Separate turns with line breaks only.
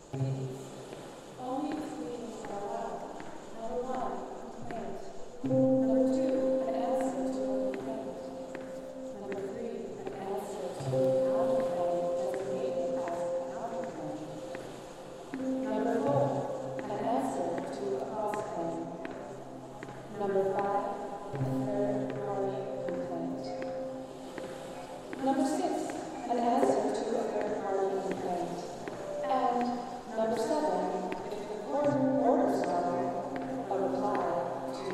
Only if greetings are allowed. Number one, complaint. Number two, an answer to a complaint. Number three, an answer to a counterclaim designated as a counterclaim. Number four, an answer to a cross claim. Number five, a third-party complaint. Number six, an answer to a third-party complaint. And